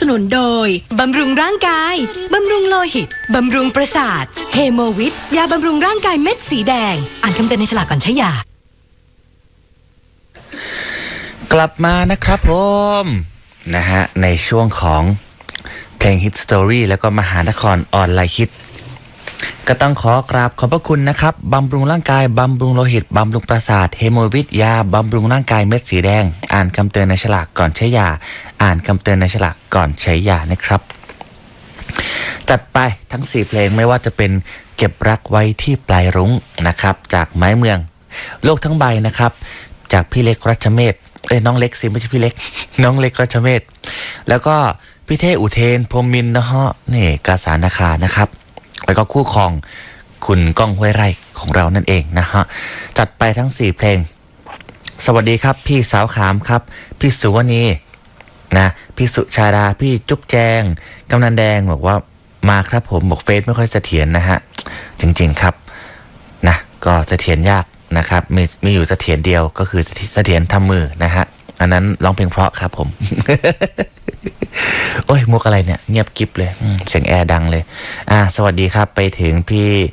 นุนโดยบำรุงร่างกายบำรุงโลหิตบำรุงประสาทเฮโมวิทยาบำรุงร่างกายเม็ดสีแดงอ่านคำเตือนในฉลากก่อนใช้ยากลับมานะครับผมนะฮะในช่วงของเพลงฮิตสตอรี่แล้วก็มหานครออนไลน์ฮิตก็ต้องขอกราบขอบพระคุณนะครับบำรุงร่างกายบำรุงโลหิตบำรุงประสาทเฮโมวิทยาบำรุงร่างกายเม็ดสีแดงอ่านคำเตือนในฉลากก่อนใช้ยาอ่านคำเตือนในฉลากก่อนใช้ยานะครับจัดไปทั้ง4เพลงไม่ว่าจะเป็นเก็บรักไว้ที่ปลายรุ้งนะครับจากไม้เมืองโลกทั้งใบนะครับจากพี่เล็กรัชเมธน้องเล็กสิไม่ใช่พี่เล็กน้องเล็กรัชเมธแล้วก็พี่เท่อุเทนพรหมินทร์นะฮะนี่กาสานาคานะครับแล้วก็คู่ครองคุณก้องห้วยไร่ของเรานั่นเองนะฮะจัดไปทั้ง4เพลงสวัสดีครับพี่สาวขามครับพี่สุวณีนะพี่สุชาดาพี่จุ๊บแจงกำนันแดงบอกว่ามาครับผมบอกเฟซไม่ค่อยเสถียรนะฮะจริงๆครับนะก็เสถียรยากนะครับมีอยู่เสถียรเดียวก็คือเสถียรทำมือนะฮะอันนั้นร้องเพลงเพราะครับผม โอ้ยมุกอะไรเนี่ยเงียบกิ๊บเลยเสียงแอร์ดังเลยสวัสดีครับไปถึง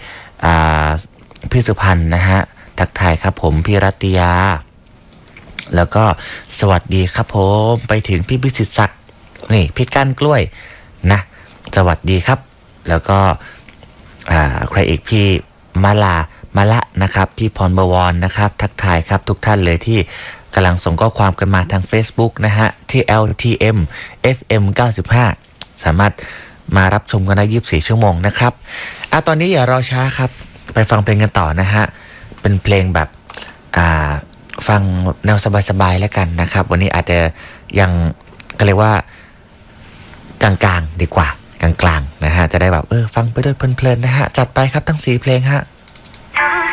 พี่สุพรรณนะฮะทักทายครับผมพี่รัตยาแล้วก็สวัสดีครับผมไปถึงพี่พิสิทธิ์ศักดิ์นี่พี่ก้านกล้วยนะสวัสดีครับแล้วก็ใครอีกพี่มาละนะครับพี่พรบวรนะครับทักทายครับทุกท่านเลยที่กำลังส่งข้อความกันมาทาง Facebook นะฮะที่ LTM FM 95สามารถมารับชมกันได้24ชั่วโมงนะครับตอนนี้อย่ารอช้าครับไปฟังเพลงกันต่อนะฮะเป็นเพลงแบบฟังแนวสบายๆแล้วกันนะครับวันนี้อาจจะยังก็เรียกว่ากลางๆดีกว่ากลางๆนะฮะจะได้แบบฟังไปด้วยเพลินๆนะฮะจัดไปครับทั้ง4เพลงฮะ